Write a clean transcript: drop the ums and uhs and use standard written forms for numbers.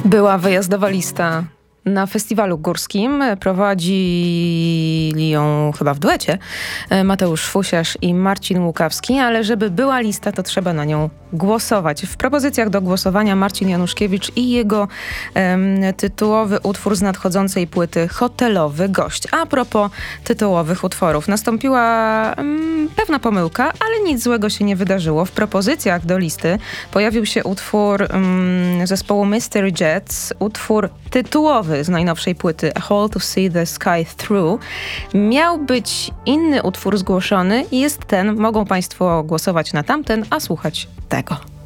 Była wyjazdowa lista na festiwalu górskim. Prowadzili ją chyba w duecie Mateusz Fusiarz i Marcin Łukawski, ale żeby była lista, to trzeba na nią głosować. W propozycjach do głosowania Marcin Januszkiewicz i jego tytułowy utwór z nadchodzącej płyty Hotelowy Gość. A propos tytułowych utworów. Nastąpiła pewna pomyłka, ale nic złego się nie wydarzyło. W propozycjach do listy pojawił się utwór zespołu Mystery Jets, utwór tytułowy z najnowszej płyty A Hole to See the Sky Through. Miał być inny utwór zgłoszony i jest ten. Mogą Państwo głosować na tamten, a słuchać tego.